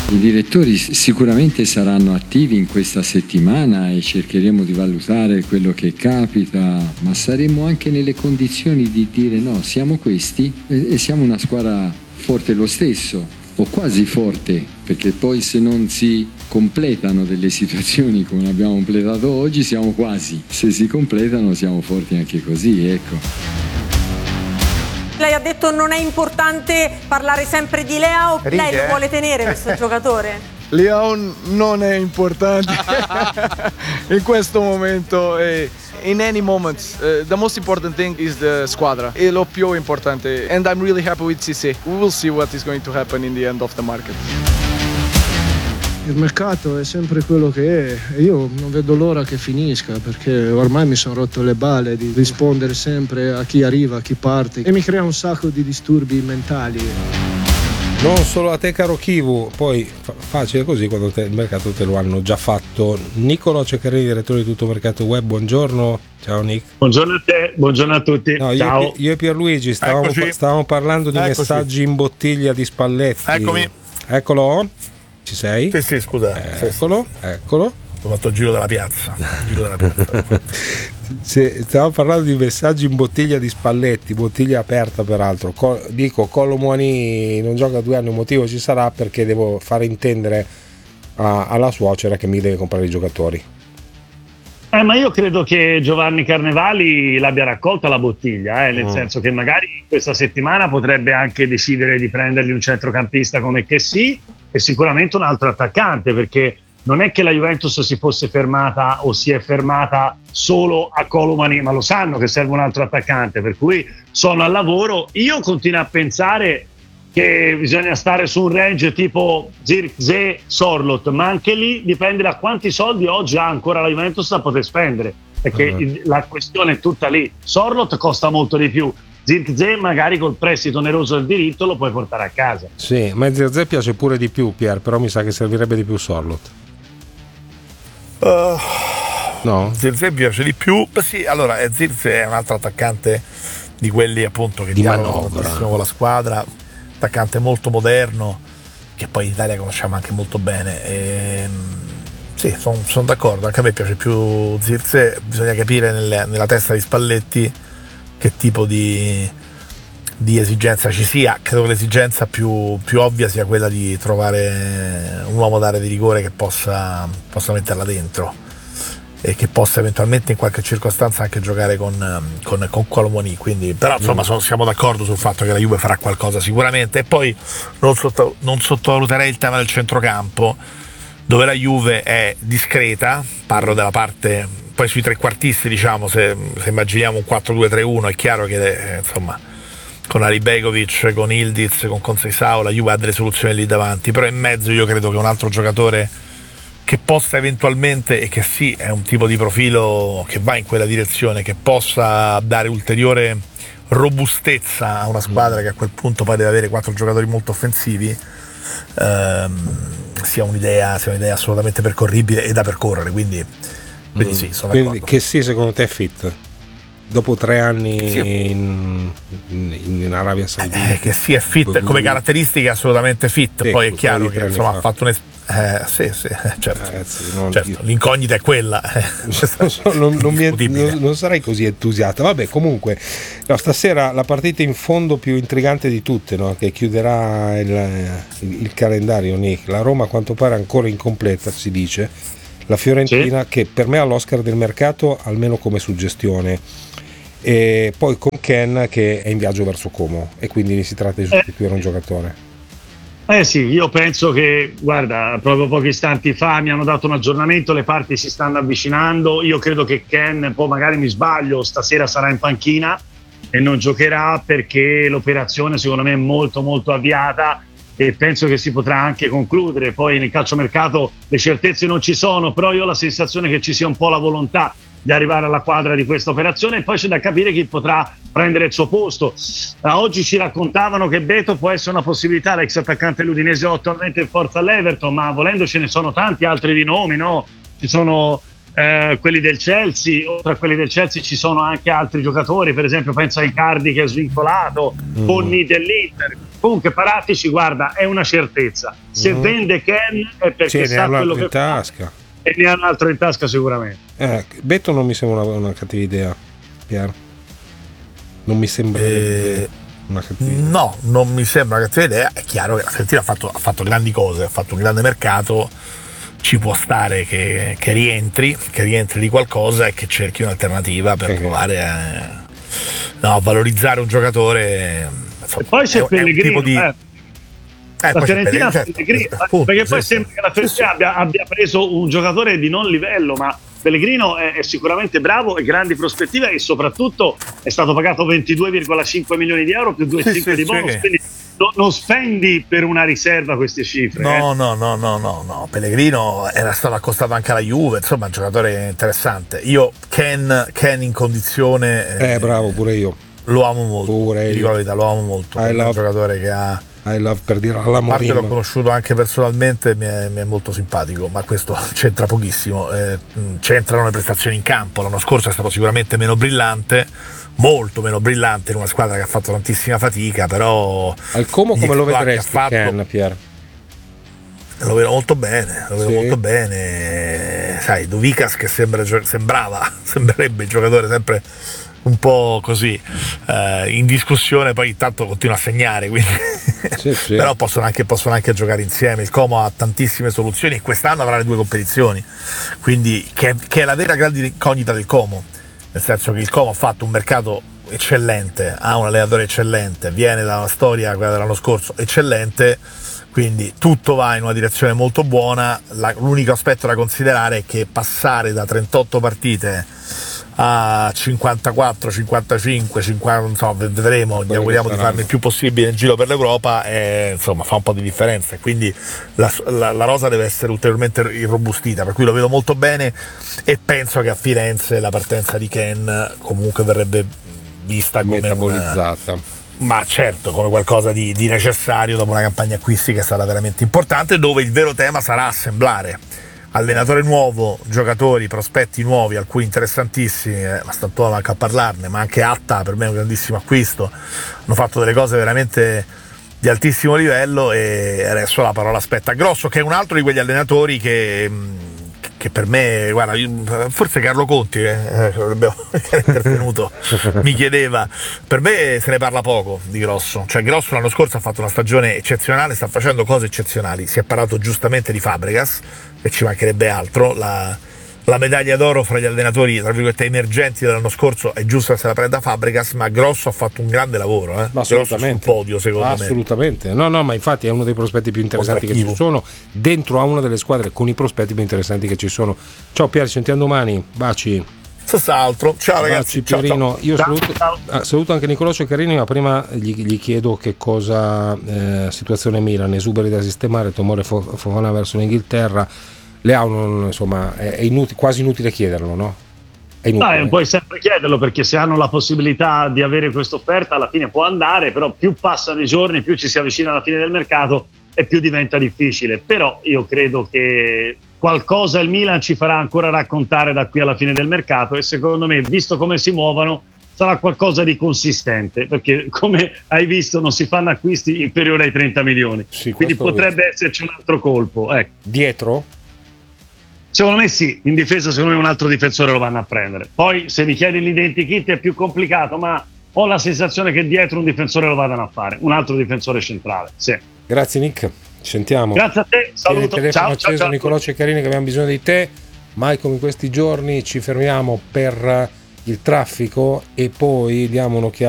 I direttori sicuramente saranno attivi in questa settimana e cercheremo di valutare quello che capita, ma saremo anche nelle condizioni di dire no, siamo questi e siamo una squadra forte lo stesso, o quasi forte, perché poi se non si completano delle situazioni come abbiamo completato oggi siamo quasi, se si completano siamo forti anche così, ecco. Lei ha detto non è importante parlare sempre di Leao, lei lo vuole tenere questo giocatore? Leao non è importante in questo momento. In any moment, the most important thing is the squadra. È lo più importante. And I'm really happy with Cissé. We will see what is going to happen in the end of the market. Il mercato è sempre quello che è e io non vedo l'ora che finisca, perché ormai mi sono rotto le balle di rispondere sempre a chi arriva, a chi parte, e mi crea un sacco di disturbi mentali. Non solo a te caro Kivu, poi facile così quando il mercato te lo hanno già fatto. Nicolò Ceccarini, direttore di Tutto Mercato Web, buongiorno. Ciao Nick. Buongiorno a te, buongiorno a tutti. No, ciao. Io e Pierluigi stavamo parlando di messaggi in bottiglia di Spalletti. Eccomi. Eccolo. Ci sei? Sì, scusa. Eccolo. Ho fatto il giro della piazza. Stiamo parlando di messaggi in bottiglia di Spalletti, bottiglia aperta peraltro. Dico, Colo Muani non gioca 2 anni, un motivo ci sarà, perché devo fare intendere alla suocera che mi deve comprare i giocatori. Ma io credo che Giovanni Carnevali l'abbia raccolta la bottiglia, nel senso che magari questa settimana potrebbe anche decidere di prendergli un centrocampista come Chessy e sicuramente un altro attaccante, perché non è che la Juventus si fosse fermata o si è fermata solo a Kolo Muani, ma lo sanno che serve un altro attaccante, per cui sono al lavoro. Io continuo a pensare che bisogna stare su un range tipo Zirkzee, Sorloth, ma anche lì dipende da quanti soldi oggi ha ancora la Juventus da poter spendere, perché la questione è tutta lì. Sorloth costa molto di più, Zirkzee magari col prestito oneroso del diritto lo puoi portare a casa. Sì, ma Zirkzee piace pure di più, Pier, però mi sa che servirebbe di più Sorloth. No? Zirkzee piace di più. Sì, allora Zirkzee è un altro attaccante di quelli appunto che di dialogano tantissimo con la squadra, attaccante molto moderno che poi in Italia conosciamo anche molto bene. Sì, sono d'accordo, anche a me piace più Zirkzee. Bisogna capire nella testa di Spalletti che tipo di esigenza ci sia. Credo che l'esigenza più ovvia sia quella di trovare un uomo d'area di rigore che possa metterla dentro e che possa eventualmente in qualche circostanza anche giocare con Kolo Muani. Quindi, però insomma siamo d'accordo sul fatto che la Juve farà qualcosa sicuramente. E poi non sottovaluterei il tema del centrocampo, dove la Juve è discreta. Parlo della parte poi sui trequartisti, diciamo, se immaginiamo un 4-2-3-1 è chiaro che insomma con Halibegovic, con Ildiz, con Conceição la Juve ha delle soluzioni lì davanti, però in mezzo io credo che un altro giocatore che possa eventualmente, e che sì, è un tipo di profilo che va in quella direzione, che possa dare ulteriore robustezza a una squadra che a quel punto poi deve avere 4 giocatori molto offensivi, sia un'idea assolutamente percorribile e da percorrere, quindi sì, sono d'accordo. Che sì, secondo te è fit? Dopo 3 anni in Arabia Saudita, che sì, è fit come caratteristiche, assolutamente fit. Poi è chiaro che insomma ha fatto certo. Ragazzi, l'incognita è quella. Non sarei così entusiasta. Vabbè, comunque stasera la partita in fondo più intrigante di tutte, no? Che chiuderà il calendario, Nick. La Roma a quanto pare ancora incompleta, si dice. La Fiorentina, che per me ha l'Oscar del mercato, almeno come suggestione, e poi con Ken che è in viaggio verso Como e quindi si tratta di sostituire un giocatore. Sì, io penso che, guarda, proprio pochi istanti fa mi hanno dato un aggiornamento, le parti si stanno avvicinando. Io credo che Ken, poi magari mi sbaglio, stasera sarà in panchina e non giocherà, perché l'operazione secondo me è molto molto avviata e penso che si potrà anche concludere. Poi nel calciomercato le certezze non ci sono, però io ho la sensazione che ci sia un po' la volontà di arrivare alla quadra di questa operazione, e poi c'è da capire chi potrà prendere il suo posto. Oggi ci raccontavano che Beto può essere una possibilità, l'ex attaccante dell'Udinese attualmente in forza all'Everton, ma volendo ce ne sono tanti altri di nomi, no? Ci sono quelli del Chelsea, oltre a quelli del Chelsea ci sono anche altri giocatori, per esempio penso a Icardi che è svincolato, Bonni dell'Inter. Comunque Paratici, guarda, è una certezza. Se vende Ken è perché sa quello che fa e ne ha un altro in tasca sicuramente. Beto non mi sembra una cattiva idea, Pier. Non mi sembra una cattiva idea. No, non mi sembra una cattiva idea. È chiaro che la Fiorentina ha fatto grandi cose, ha fatto un grande mercato. Ci può stare che rientri di qualcosa e che cerchi un'alternativa per provare a valorizzare un giocatore. Insomma, e poi c'è Pellegrino. La Fiorentina perché poi sembra che la Fiorentina abbia preso un giocatore di non livello, ma Pellegrino è sicuramente bravo e grandi prospettive, e soprattutto è stato pagato 22,5 milioni di euro più 2,5 di bonus, quindi non spendi per una riserva queste cifre. No. Pellegrino era stato accostato anche alla Juve, insomma, un giocatore interessante. Io Ken in condizione bravo, pure io lo amo molto, dico la verità, lo amo molto. È un giocatore che ha per dire alla Mourinho. L'ho conosciuto anche personalmente, mi è molto simpatico, ma questo c'entra pochissimo. C'entrano le prestazioni in campo. L'anno scorso è stato sicuramente meno brillante, molto meno brillante, in una squadra che ha fatto tantissima fatica, però al Como come lo vedresti Ken, Pier? Lo vedo molto bene, sai, Duvicas che sembrerebbe il giocatore sempre un po' così in discussione, poi intanto continua a segnare, quindi però possono anche giocare insieme. Il Como ha tantissime soluzioni e quest'anno avrà le 2 competizioni, quindi che è la vera grande incognita del Como, nel senso che il Como ha fatto un mercato eccellente, ha un allenatore eccellente, viene da una storia, quella dell'anno scorso, eccellente, quindi tutto va in una direzione molto buona. L'unico aspetto da considerare è che passare da 38 partite a 54, 55, 50, non so, vedremo, gli auguriamo di farne il più possibile in giro per l'Europa, e insomma fa un po' di differenza, quindi la rosa deve essere ulteriormente irrobustita, per cui lo vedo molto bene, e penso che a Firenze la partenza di Ken comunque verrebbe vista come metabolizzata, ma certo come qualcosa di necessario dopo una campagna acquisti che sarà veramente importante, dove il vero tema sarà assemblare allenatore nuovo, giocatori, prospetti nuovi, alcuni interessantissimi, ma Stantuono manca a parlarne, ma anche Atta per me è un grandissimo acquisto, hanno fatto delle cose veramente di altissimo livello, e adesso la parola spetta a Grosso, che è un altro di quegli allenatori che per me, guarda, forse Carlo Conti che è intervenuto mi chiedeva, per me se ne parla poco di Grosso, cioè Grosso l'anno scorso ha fatto una stagione eccezionale, sta facendo cose eccezionali, si è parlato giustamente di Fabregas e ci mancherebbe altro, la medaglia d'oro fra gli allenatori tra virgolette emergenti dell'anno scorso è giusto che se la prenda Fabregas, ma Grosso ha fatto un grande lavoro, ma assolutamente, sul podio secondo me. Assolutamente, no, ma infatti è uno dei prospetti più interessanti che ci sono dentro a una delle squadre con i prospetti più interessanti che ci sono. Ciao Pier, ci sentiamo domani, baci. Senz'altro, ciao ragazzi, Pierino. Io saluto anche Nicolò Ceccarini, ma prima gli chiedo che cosa situazione Milan, esuberi da sistemare, Tomori Fofana verso l'Inghilterra. Leao, insomma, è quasi inutile chiederlo, no? È inutile. Puoi sempre chiederlo, perché se hanno la possibilità di avere questa offerta alla fine può andare, però più passano i giorni, più ci si avvicina alla fine del mercato e più diventa difficile. Però io credo che qualcosa il Milan ci farà ancora raccontare da qui alla fine del mercato, e secondo me, visto come si muovono, sarà qualcosa di consistente, perché come hai visto non si fanno acquisti inferiori ai 30 milioni, quindi potrebbe esserci un altro colpo. Ecco. Dietro? Secondo me sì, in difesa secondo me un altro difensore lo vanno a prendere. Poi se mi chiedi l'identikit è più complicato, ma ho la sensazione che dietro un difensore lo vadano a fare, un altro difensore centrale. Sì. Grazie Nick, ci sentiamo. Grazie a te, saluto. Ciao. Nicolò Ceccarini, che abbiamo bisogno di te. Mai come in questi giorni ci fermiamo per il traffico e poi diamo un'occhiata